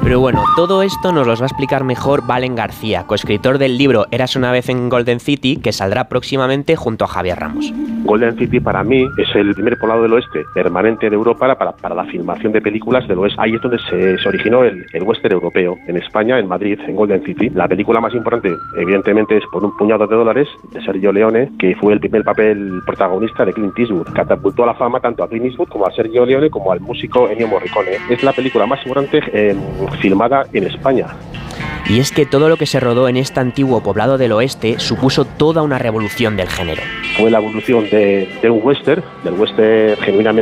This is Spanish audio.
Pero bueno, todo esto nos los va a explicar mejor Valen García, coescritor del libro Érase una vez en Golden City, que saldrá próximamente junto a Javier Ramos. Golden City para mí es el primer poblado del oeste permanente de Europa para la filmación de películas del oeste. Ahí es donde se originó el western europeo, en España, en Madrid, en Golden City. La película más importante, evidentemente, es Por un puñado de dólares, de Sergio Leone, que fue el primer papel protagonista de Clint Eastwood. Catapultó a la fama tanto a Clint Eastwood como a Sergio Leone como al músico Ennio Morricone. Es la película más importante filmada en España. Y es que todo lo que se rodó en este antiguo poblado del oeste supuso toda una revolución del género. Fue la evolución de un western, del western genuinamente